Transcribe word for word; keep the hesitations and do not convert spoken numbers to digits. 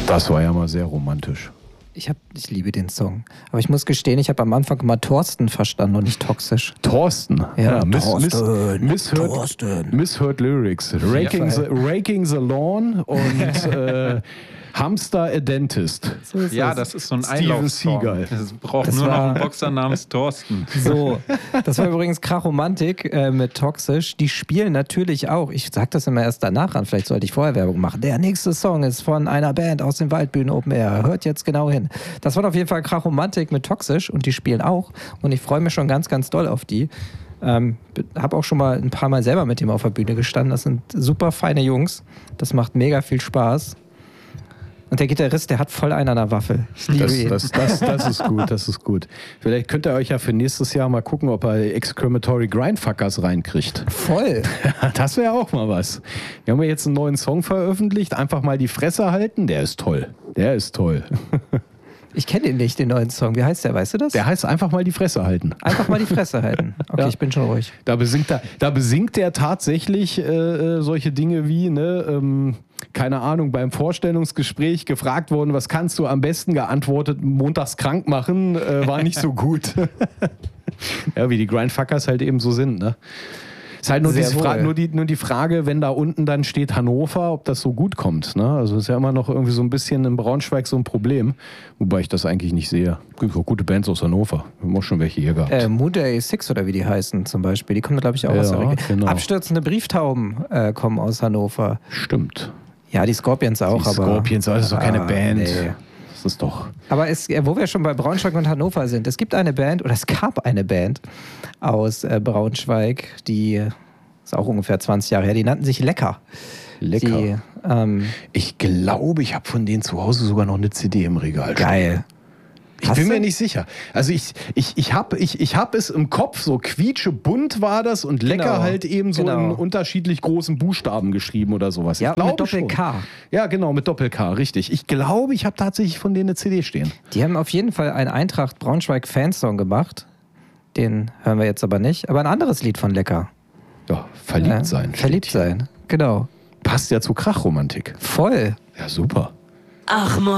Das war ja mal sehr romantisch. Ich, hab, ich liebe den Song. Aber ich muss gestehen, ich habe am Anfang mal Thorsten verstanden und nicht toxisch. Thorsten? Ja, ja miss, Thorsten. Miss, misheard, Thorsten. misheard Lyrics. Raking, the, raking the Lawn und äh, Hamster a Dentist. So ist ja, das. das ist so ein Steven Einlaufsong. Seagal. Es braucht Das nur war, noch einen Boxer namens Thorsten. So, das war übrigens Krachromantik äh, mit Toxisch. Die spielen natürlich auch, ich sag das immer erst danach an, vielleicht sollte ich vorher Werbung machen. Der nächste Song ist von einer Band aus dem Waldbühnen Open Air. Hört jetzt genau hin. Das war auf jeden Fall Krachromantik mit Toxisch und die spielen auch. Und ich freue mich schon ganz, ganz doll auf die. Ähm, habe auch schon mal ein paar Mal selber mit dem auf der Bühne gestanden. Das sind super feine Jungs. Das macht mega viel Spaß. Und der Gitarrist, der hat voll einen an der Waffel. Ich liebe das, ihn. Das, das, das ist gut, das ist gut. Vielleicht könnt ihr euch ja für nächstes Jahr mal gucken, ob er Exclamatory Grindfuckers reinkriegt. Voll. Das wäre auch mal was. Wir haben ja jetzt einen neuen Song veröffentlicht. Einfach mal die Fresse halten. Der ist toll. Der ist toll. Ich kenne den nicht, den neuen Song. Wie heißt der, weißt du das? Der heißt einfach mal die Fresse halten. Einfach mal die Fresse halten. Okay, ja. Ich bin schon ruhig. Da besingt er, da besingt er tatsächlich äh, solche Dinge wie, ne, ähm, keine Ahnung, beim Vorstellungsgespräch gefragt worden, was kannst du am besten, geantwortet, montags krank machen, äh, war nicht so gut. Ja, wie die Grindfuckers halt eben so sind, ne? Ist halt nur, diese Fra- nur, die, nur die Frage, wenn da unten dann steht Hannover, ob das so gut kommt. Ne? Also ist ja immer noch irgendwie so ein bisschen in Braunschweig so ein Problem. Wobei ich das eigentlich nicht sehe. Es gibt auch gute Bands aus Hannover. Wir haben auch schon welche hier gehabt. Äh, Moonday Six oder wie die heißen zum Beispiel. Die kommen, glaube ich, auch ja, aus der Region. Genau. Abstürzende Brieftauben äh, kommen aus Hannover. Stimmt. Ja, die Scorpions auch. Die aber Scorpions, das ist doch keine ah, Band. Nee. Das ist doch... Aber es, wo wir schon bei Braunschweig und Hannover sind, es gibt eine Band, oder es gab eine Band aus äh, Braunschweig, die... Das ist auch ungefähr zwanzig Jahre her. Die nannten sich Lecker. Lecker. Die, ähm, ich glaube, ich habe von denen zu Hause sogar noch eine C D im Regal. Geil. Ich Hast bin du? mir nicht sicher. Also ich, ich, ich habe ich, ich hab es im Kopf, so quietschebunt war das und Lecker genau. halt eben so genau. in unterschiedlich großen Buchstaben geschrieben oder sowas. Ja, ich glaube mit Doppel-K. Ja, genau, mit Doppel-K, richtig. Ich glaube, ich habe tatsächlich von denen eine C D stehen. Die haben auf jeden Fall einen Eintracht Braunschweig-Fansong gemacht. Den hören wir jetzt aber nicht. Aber ein anderes Lied von Lecker. Ja, verliebt ja, sein. Verliebt sein, genau. Passt ja zu Krachromantik. Voll. Ja, super. Ach,